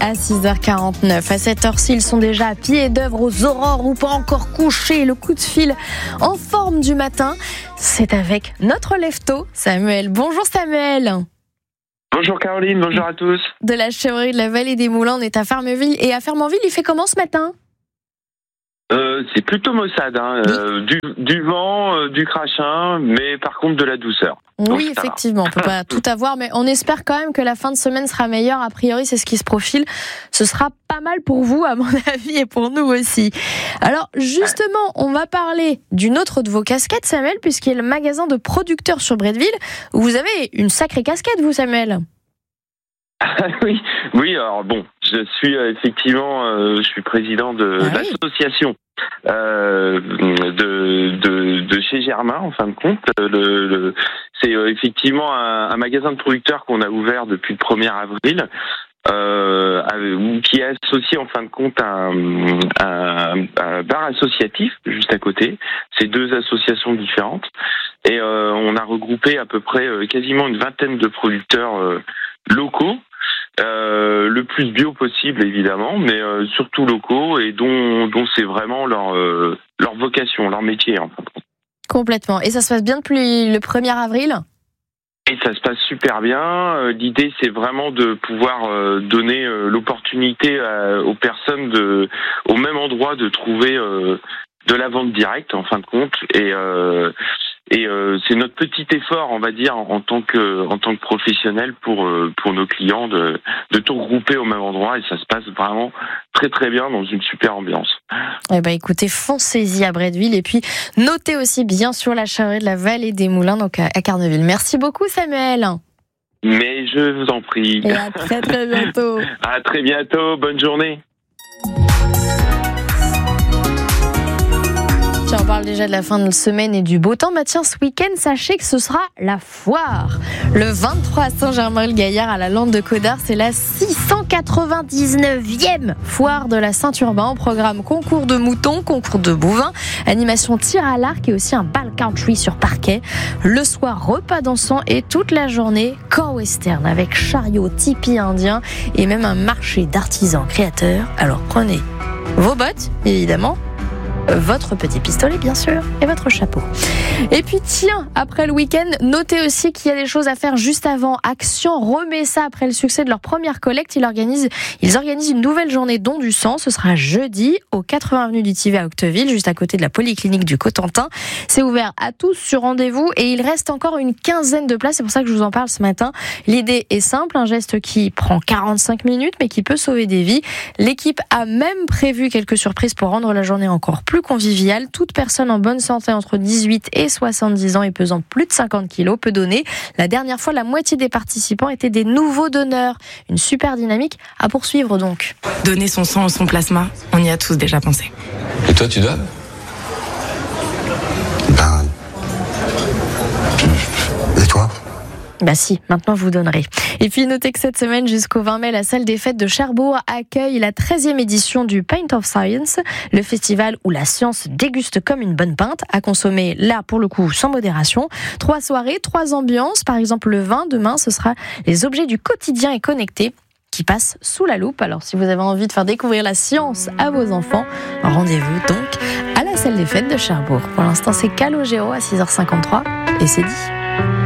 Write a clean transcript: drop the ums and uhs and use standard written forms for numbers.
à 6h49. À cette heure-ci, ils sont déjà à pied d'œuvre aux aurores ou pas encore couchés. Le coup de fil en forme du matin, c'est avec notre lève-tôt, Samuel. Bonjour Samuel. Bonjour Caroline, bonjour à tous. De la chèvrerie de la Vallée des Moulins, on est à Fermeville. Et à Fermeville, il fait comment ce matin ? C'est plutôt maussade, du vent, du crachin, mais par contre de la douceur. Donc, oui, effectivement, on peut pas tout avoir, mais on espère quand même que la fin de semaine sera meilleure. A priori, c'est ce qui se profile. Ce sera pas mal pour vous, à mon avis, et pour nous aussi. Alors, justement, on va parler d'une autre de vos casquettes, Samuel, puisqu'il y a le magasin de producteurs sur Bretteville, où vous avez une sacrée casquette, vous, Samuel. Oui. Alors bon, je suis effectivement, je suis président de l'association de chez Germain. En fin de compte, c'est effectivement un magasin de producteurs qu'on a ouvert depuis le 1er avril. Qui est associé en fin de compte à un bar associatif juste à côté. C'est deux associations différentes et on a regroupé à peu près quasiment une vingtaine de producteurs locaux, le plus bio possible évidemment, mais surtout locaux et dont c'est vraiment leur vocation, leur métier en fin de compte. Complètement. Et ça se passe bien depuis le 1er avril ? Et ça se passe super bien. L'idée, c'est vraiment de pouvoir donner l'opportunité aux personnes au même endroit de trouver de la vente directe, en fin de compte. Et c'est notre petit effort, on va dire, en tant que professionnel pour nos clients de tout regrouper au même endroit. Et ça se passe vraiment très très bien dans une super ambiance. Eh ben, écoutez, foncez-y à Bretteville et puis notez aussi bien sûr la chèvrerie de la Vallée des Moulins, donc à Carneville. Merci beaucoup, Samuel. Mais je vous en prie. Et à très très bientôt. À très bientôt. Bonne journée. Tiens, on parle déjà de la fin de semaine et du beau temps. Bah tiens, ce week-end, sachez que ce sera la foire. Le 23 à Saint-Germain-le-Gaillard à la Lande de Caudard, c'est la 699e foire de la Saint-Urbain. Au programme concours de moutons, concours de bovins, animation tir à l'arc et aussi un bal country sur parquet. Le soir, repas dansant et toute la journée, camp western avec chariot, tipi indien et même un marché d'artisans créateurs. Alors prenez vos bottes, évidemment, votre petit pistolet bien sûr et votre chapeau. Et puis tiens, après le week-end, notez aussi qu'il y a des choses à faire juste avant. Action remet ça après le succès de leur première collecte. Ils organisent une nouvelle journée don du sang. Ce sera jeudi au 80 avenue du Tivet à Octeville, juste à côté de la polyclinique du Cotentin. C'est ouvert à tous sur rendez-vous et il reste encore une quinzaine de places. C'est pour ça que je vous en parle ce matin. L'idée est simple, un geste qui prend 45 minutes mais qui peut sauver des vies. L'équipe a même prévu quelques surprises pour rendre la journée encore plus conviviale. Toute personne en bonne santé entre 18 et 70 ans et pesant plus de 50 kilos peut donner. La dernière fois, la moitié des participants étaient des nouveaux donneurs. Une super dynamique à poursuivre donc. Donner son sang ou son plasma, on y a tous déjà pensé. Et toi, tu donnes ? Et toi ? Bah si, maintenant vous donnerez. Et puis notez que cette semaine jusqu'au 20 mai, la salle des fêtes de Cherbourg accueille la 13e édition du Pint of Science, le festival où la science déguste comme une bonne pinte, à consommer là pour le coup sans modération. 3 soirées, 3 ambiances, par exemple le 20, demain ce sera les objets du quotidien et connectés qui passent sous la loupe. Alors si vous avez envie de faire découvrir la science à vos enfants, rendez-vous donc à la salle des fêtes de Cherbourg. Pour l'instant c'est Calogero à 6h53 et c'est dit.